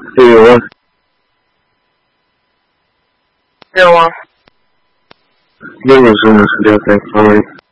有啊， 有啊。 6个是6在 sorry。